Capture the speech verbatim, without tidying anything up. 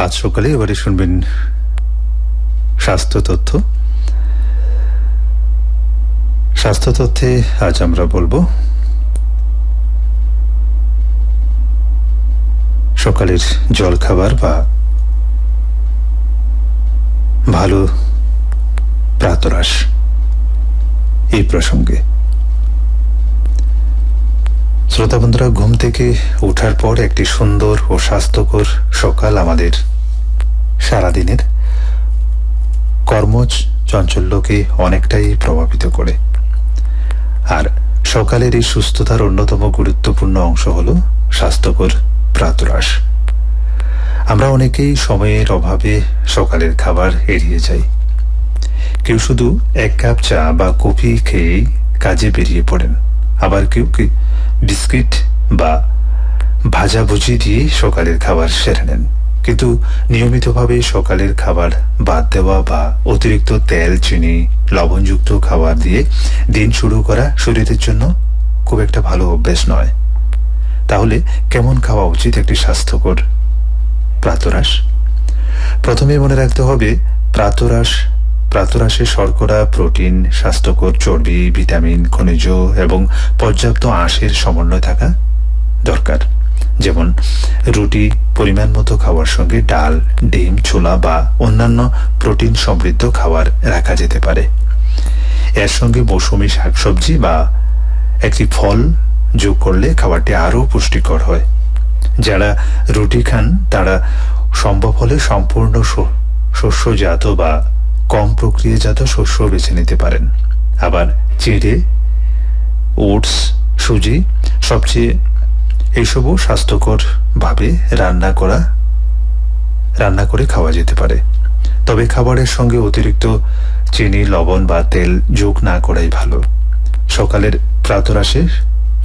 আজ সকালে এবারে শুনবেন স্বাস্থ্য তথ্য। স্বাস্থ্য তথ্যে আজ আমরা বলবো সকালের জলখাবার বা ভালো প্রাতরাশ এই প্রসঙ্গে। শ্রোতা বন্ধুরা, ঘুম থেকে ওঠার পর একটি সুন্দর ও স্বাস্থ্যকর সকাল আমাদের সারাদিনের কর্মজ চাঞ্চল্যকে অনেকটাই প্রভাবিত করে। আর সকালের এই সুস্থতার অন্যতম গুরুত্বপূর্ণ অংশ হল স্বাস্থ্যকর প্রাতরাশ। আমরা অনেকেই সময়ের অভাবে সকালের খাবার এড়িয়ে যাই। কেউ শুধু এক কাপ চা বা কফি খেয়ে কাজে বেরিয়ে পড়েন, আবার কেউ কি বিস্কিট বা ভাজাভুজি দিয়ে সকালের খাবার সেরে নেন। কিন্তু নিয়মিতভাবে সকালের খাবার বাদ দেওয়া বা অতিরিক্ত তেল, চিনি, লবণযুক্ত খাবার দিয়ে দিন শুরু করা শরীরের জন্য খুব একটা ভালো অভ্যাস নয়। তাহলে কেমন খাওয়া উচিত একটি স্বাস্থ্যকর প্রাতরাশ? প্রথমে মনে রাখতে হবে প্রাতরাশ প্রাতরাশে শর্করা, প্রোটিন, স্বাস্থ্যকর চর্বি, ভিটামিন, খনিজ এবং পর্যাপ্ত আঁশের সমন্বয় থাকা দরকার। যেমন রুটি পরিমাণ মতো খাওয়ার সঙ্গে ডাল, ডিম, ছোলা বা অন্যান্য প্রোটিন সমৃদ্ধ খাবার রাখা যেতে পারে। এর সঙ্গে মৌসুমী শাকসবজি বা একটি ফল যোগ করলে খাবারটি আরও পুষ্টিকর হয়। যারা রুটি খান তারা সম্ভব হলে সম্পূর্ণ শস্যজাত বা কম প্রক্রিয়াজাত শস্য বেছে নিতে পারেন। আবার চিড়ে, ওটস, সুজি সবচেয়ে এইসবও স্বাস্থ্যকর ভাবে রান্না করা রান্না করে খাওয়া যেতে পারে। তবে খাবারের সঙ্গে অতিরিক্ত চিনি, লবণ বা তেল যোগ না করাই ভালো। সকালের প্রাতরাশে